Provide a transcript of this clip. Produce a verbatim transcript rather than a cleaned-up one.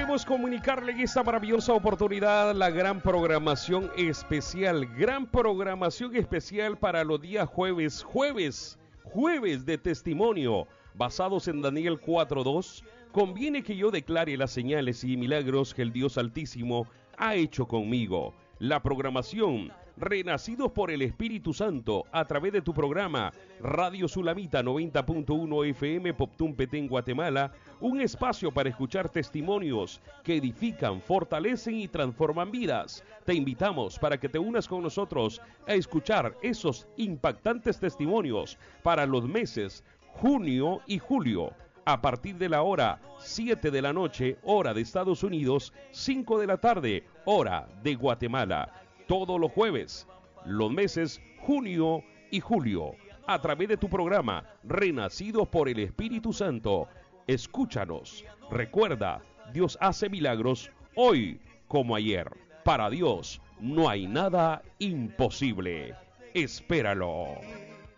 queremos comunicarle en esta maravillosa oportunidad la gran programación especial, gran programación especial para los días jueves, jueves, jueves de testimonio, basados en Daniel cuatro dos. Conviene que yo declare las señales y milagros que el Dios Altísimo ha hecho conmigo. La programación, renacidos por el Espíritu Santo, a través de tu programa Radio Sulamita noventa punto uno F M Poptún Petén, Guatemala, un espacio para escuchar testimonios que edifican, fortalecen y transforman vidas. Te invitamos para que te unas con nosotros a escuchar esos impactantes testimonios para los meses junio y julio. A partir de la hora siete de la noche, hora de Estados Unidos, cinco de la tarde, hora de Guatemala. Todos los jueves, los meses junio y julio, a través de tu programa Renacidos por el Espíritu Santo. Escúchanos. Recuerda, Dios hace milagros hoy como ayer. Para Dios no hay nada imposible. Espéralo.